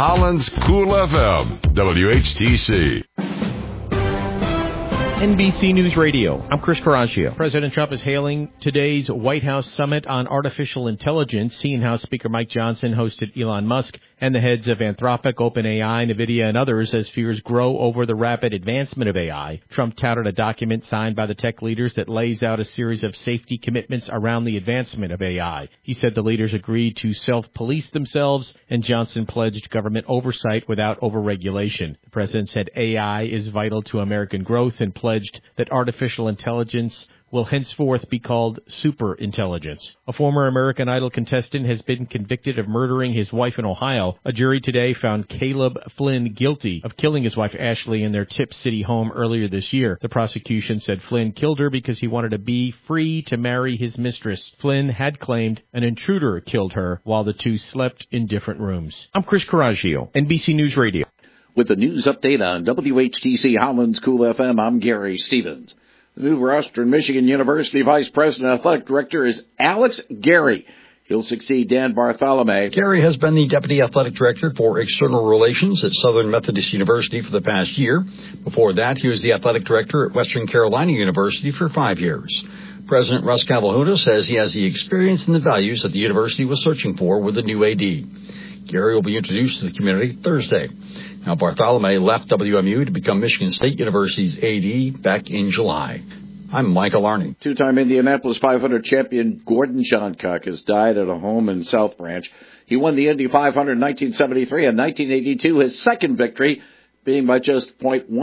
Holland's Cool FM, WHTC. NBC News Radio. I'm Chris Coraggio. President Trump is hailing today's White House summit on artificial intelligence. He and House Speaker Mike Johnson hosted Elon Musk and the heads of Anthropic, OpenAI, NVIDIA, and others as fears grow over the rapid advancement of AI. Trump touted a document signed by the tech leaders that lays out a series of safety commitments around the advancement of AI. He said the leaders agreed to self-police themselves, and Johnson pledged government oversight without overregulation. The president said AI is vital to American growth and pledged that artificial intelligence will henceforth be called superintelligence. A former American Idol contestant has been convicted of murdering his wife in Ohio. A jury today found Caleb Flynn guilty of killing his wife Ashley in their Tip City home earlier this year. The prosecution said Flynn killed her because he wanted to be free to marry his mistress. Flynn had claimed an intruder killed her while the two slept in different rooms. I'm Chris Coraggio, NBC News Radio. With the news update on WHTC Holland's Cool FM, I'm Gary Stevens. The new Western Michigan University Vice President Athletic Director is Alex Gary. He'll succeed Dan Bartholomew. Gary has been the Deputy Athletic Director for External Relations at Southern Methodist University for the past year. Before that, he was the Athletic Director at Western Carolina University for 5 years. President Russ Cavalhuta says he has the experience and the values that the university was searching for with the new AD. Gary will be introduced to the community Thursday. Now, Bartholomew left WMU to become Michigan State University's AD back in July. I'm Michael Arning. Two-time Indianapolis 500 champion Gordon Johncock has died at a home in South Branch. He won the Indy 500 in 1973 and 1982, his second victory being by just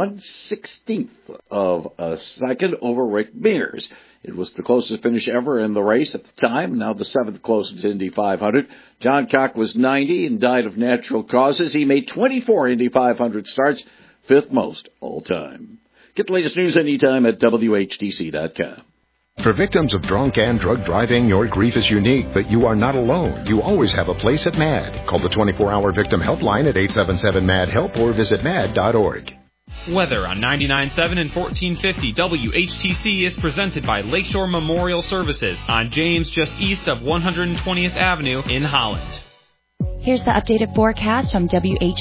0.1/16 of a second over Rick Mears. It was the closest finish ever in the race at the time, now the seventh closest Indy 500. Johncock was 90 and died of natural causes. He made 24 Indy 500 starts, fifth most all time. Get the latest news anytime at WHTC.com. For victims of drunk and drug driving, your grief is unique, but you are not alone. You always have a place at MAD. Call the 24-hour victim helpline at 877-MAD-HELP or visit mad.org. Weather on 99.7 and 1450 WHTC is presented by Lakeshore Memorial Services on James, just east of 120th Avenue in Holland. Here's the updated forecast from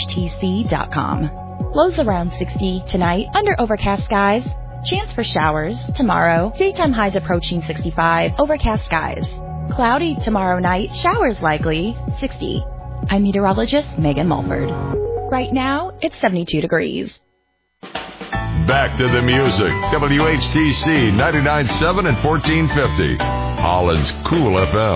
WHTC.com. Lows around 60 tonight, under overcast skies. Chance for showers tomorrow. Daytime highs approaching 65, overcast skies. Cloudy tomorrow night, showers likely, 60. I'm meteorologist Megan Mulford. Right now, it's 72 degrees. Back to the music. WHTC 99.7 and 1450. Holland's Cool FM.